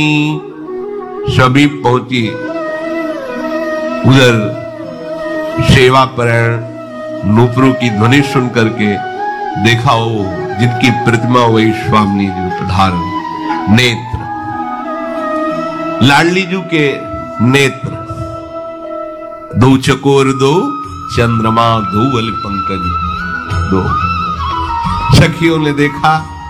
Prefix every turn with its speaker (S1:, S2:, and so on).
S1: सभी पहुंची। उधर सेवा परायण नूपुरों की ध्वनि सुन करके देखा वो जिनकी प्रतिमा वही स्वामी जी पधारण। नेत्र लाडली जी के नेत्र, दो चकोर दो चंद्रमा दो वल पंकज दो। सखियों ने देखा